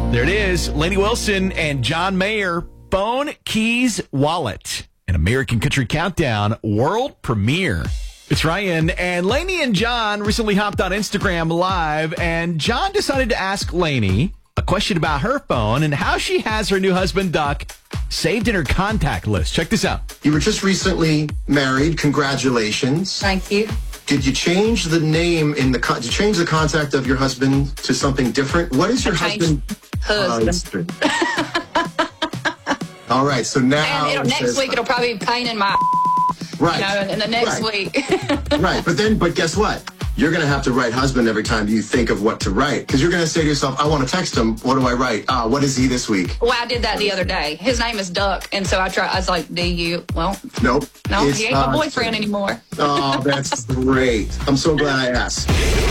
There it is. Lainey Wilson and John Mayer, Phone, Keys, Wallet, an American Country Countdown world premiere. It's Ryan, and Lainey and John recently hopped on Instagram Live, and John decided to ask Lainey a question about her phone and how she has her new husband, Duck, saved in her contact list. Check this out. You were just recently married. Congratulations. Thank you. Did you change the name in the did you change the contact of your husband to something different? What is your husband? Husband. All right, so now And next week it'll probably be pain in my right in the next week. Right, but guess what? You're going to have to write husband every time you think of what to write, because you're going to say to yourself, I want to text him. What do I write? What is he this week? Well, I did that the other day. His name is Duck, and so I was like, D-U. Well, nope. No, he ain't my boyfriend anymore. Oh, that's great. I'm so glad I asked.